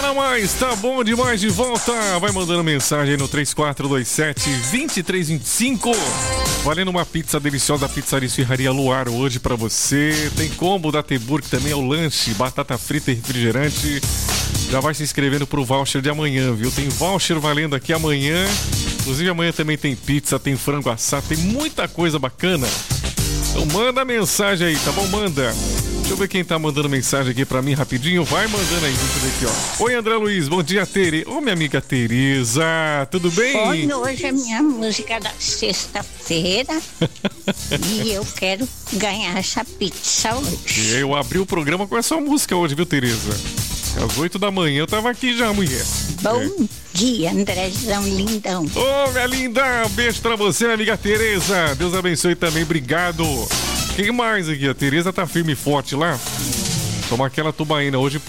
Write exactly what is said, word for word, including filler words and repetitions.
Mas tá bom demais de volta. Vai mandando mensagem aí no três quatro dois sete, dois três dois cinco. Valendo uma pizza deliciosa da Pizzaria Esfirraria Luar hoje pra você. Tem combo da Teburg também, é o lanche, batata frita e refrigerante. Já vai se inscrevendo pro voucher de amanhã, viu? Tem voucher valendo aqui amanhã. Inclusive amanhã também tem pizza, tem frango assado, tem muita coisa bacana. Então manda mensagem aí, tá bom? Manda. Deixa eu ver quem tá mandando mensagem aqui pra mim rapidinho. Vai mandando aí, deixa eu ver aqui, ó. Oi, André Luiz, bom dia, Tere. Ô, minha amiga Tereza, tudo bem? Oi, hoje é minha música da sexta-feira e eu quero ganhar essa pizza hoje. Eu abri o programa com essa música hoje, viu, Tereza? Às oito da manhã eu tava aqui já, mulher. Bom é. dia, Andrezão lindão. Ô, minha linda, um beijo pra você, minha amiga Tereza. Deus abençoe também, obrigado. Quem mais aqui? A Tereza tá firme e forte lá. Toma aquela tubaína hoje.